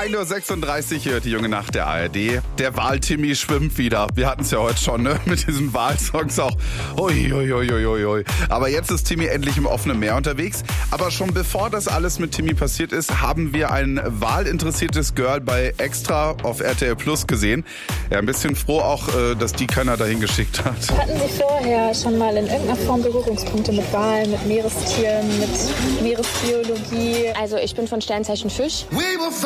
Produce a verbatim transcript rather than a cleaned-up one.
ein Uhr sechsunddreißig hört die junge Nacht der A R D. Der Wahl-Timmy schwimmt wieder. Wir hatten es ja heute schon, ne? Mit diesen Wahlsongs auch. Ui, ui, ui, ui, ui. Aber jetzt ist Timmy endlich im offenen Meer unterwegs. Aber schon bevor das alles mit Timmy passiert ist, haben wir ein wahlinteressiertes Girl bei Extra auf R T L Plus gesehen. Ja, ein bisschen froh auch, dass die keiner dahin geschickt hat. Hatten Sie vorher schon mal in irgendeiner Form Berührungspunkte mit Wahlen, mit Meerestieren, mit Meeresbiologie? Also ich bin von Sternzeichen Fisch.